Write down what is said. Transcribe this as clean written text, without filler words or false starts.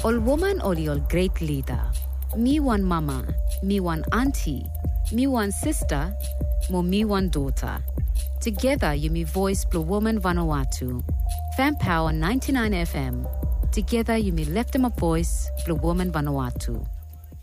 Ol woman oli ol great leader. Me one mama, me one auntie, me one sister, mo me one daughter. Together you me voice Blue Woman Vanuatu. Fan Power 99 FM. Together you me left them a voice Blue Woman Vanuatu.